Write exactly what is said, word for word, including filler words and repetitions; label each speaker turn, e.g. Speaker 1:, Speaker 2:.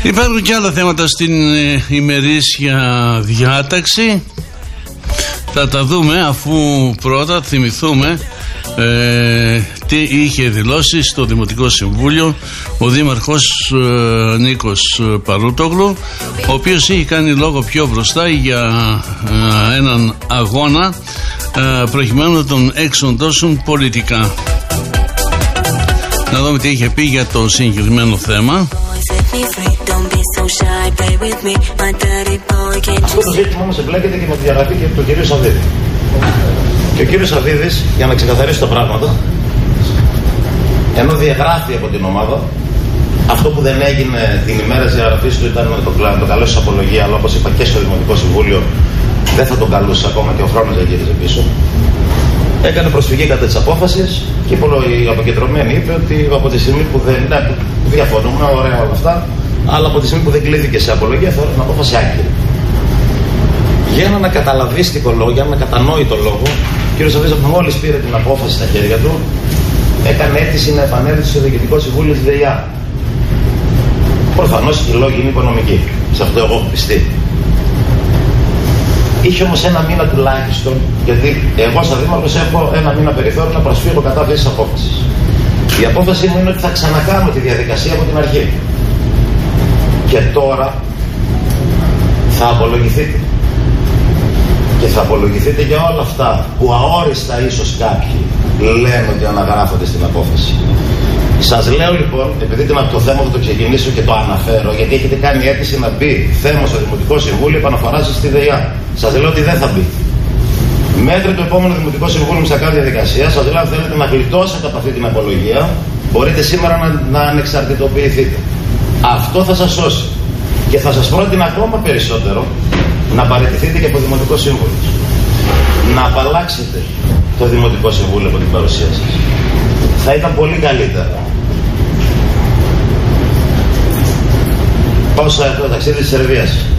Speaker 1: Υπάρχουν και άλλα θέματα στην ε, ημερήσια διάταξη. Θα τα δούμε, αφού πρώτα θυμηθούμε ε, τι είχε δηλώσει στο Δημοτικό Συμβούλιο ο Δήμαρχος ε, Νίκος Παρούτογλου, ο οποίος είχε κάνει λόγο πιο μπροστά για ε, έναν αγώνα ε, προκειμένου να τον εξοντώσουν πολιτικά. Να δούμε τι είχε πει για το συγκεκριμένο θέμα.
Speaker 2: Αυτό το ζήτημα όμως εμπλέκεται και με τη διαγραφή και του κυρίου Σαββίδη. Και ο κύριος Σαββίδης, για να ξεκαθαρίσει τα πράγματα, ενώ διαγράφει από την ομάδα, αυτό που δεν έγινε την ημέρα της διαγραφής του ήταν το, το καλό της απολογία, αλλά όπως είπα και στο Δημοτικό Συμβούλιο δεν θα τον καλούσε ακόμα και ο χρόνος δεν γύριζε πίσω. Έκανε προσφυγή κατά της απόφασης και η αποκεντρωμένη είπε ότι από τη στιγμή που δεν. Ναι, διαφωνούμε, ωραία όλα αυτά, αλλά από τη στιγμή που δεν κλείθηκε σε απολογία θεωρώ την απόφαση άκυρη. Για ένα καταλαβίστικο λόγο, για ένα κατανόητο λόγο, ο κ. Σαββίδης μόλις πήρε την απόφαση στα χέρια του, έκανε αίτηση να επανέλθει στο Διοικητικό Συμβούλιο της ΔΕΙΑ. Προφανώς οι λόγοι είναι οικονομικοί. Σε αυτό εγώ έχω πιστεί. Είχε όμως ένα μήνα τουλάχιστον, γιατί εγώ σαν δήμαρχος έχω ένα μήνα περιθώριο να προσφύγω κατά αυτής της απόφασης. Η απόφαση μου είναι ότι θα ξανακάνω τη διαδικασία από την αρχή. Και τώρα θα απολογηθείτε. Και θα απολογηθείτε για όλα αυτά που αόριστα ίσως κάποιοι λένε ότι αναγράφονται στην απόφαση. Σας λέω λοιπόν, επειδή το θέμα θα το ξεκινήσω και το αναφέρω, γιατί έχετε κάνει αίτηση να μπει θέμα στο Δημοτικό Συμβούλιο επαναφοράς στη ΔΕΙΑ. Σας λέω ότι δεν θα μπει. Μέτρη το επόμενο Δημοτικό Συμβούλιο με σακά διαδικασία, σας λέω αν θέλετε να γλιτώσετε από αυτή την απολογία, μπορείτε σήμερα να, να ανεξαρτητοποιηθείτε. Αυτό θα σας σώσει. Και θα σας πρότεινα ακόμα περισσότερο να παραιτηθείτε και από το Δημοτικό Σύμβουλο. Να απαλλάξετε το Δημοτικό Συμβούλιο από την παρουσία σας. Θα ήταν πολύ καλύτερα. Πάω στο ταξίδι της Σερβίας.